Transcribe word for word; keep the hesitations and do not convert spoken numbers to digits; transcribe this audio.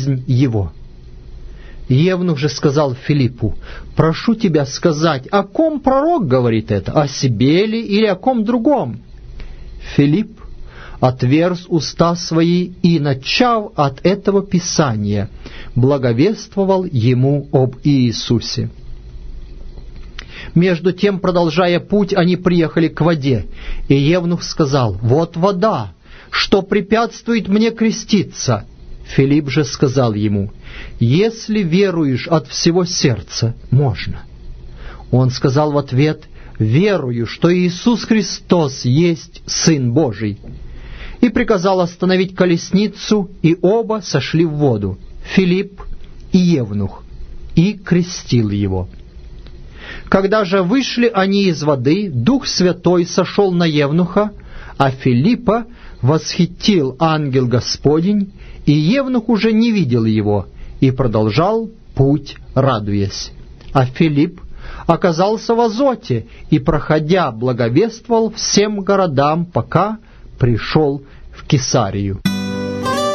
жизнь его». Евнух же сказал Филиппу: «Прошу тебя сказать, о ком пророк говорит это, о себе ли или о ком другом?» Филипп отверз уста свои и, начав от этого Писания, благовествовал ему об Иисусе. Между тем, продолжая путь, они приехали к воде, и Евнух сказал: «Вот вода, что препятствует мне креститься». Филипп же сказал ему: «Если веруешь от всего сердца, можно». Он сказал в ответ: «Верую, что Иисус Христос есть Сын Божий». И приказал остановить колесницу, и оба сошли в воду, Филипп и Евнух, и крестил его. Когда же вышли они из воды, Дух Святой сошел на Евнуха, а Филиппа восхитил ангел Господень, и Евнух уже не видел его, и продолжал путь, радуясь. А Филипп оказался в Азоте, и, проходя, благовествовал всем городам, пока пришел в Кесарию.